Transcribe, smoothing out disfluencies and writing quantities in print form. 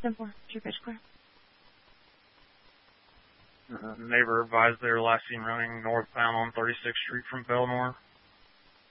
10-4. True pitch clear. Neighbor advised they were last seen running northbound on 36th Street from Belmore.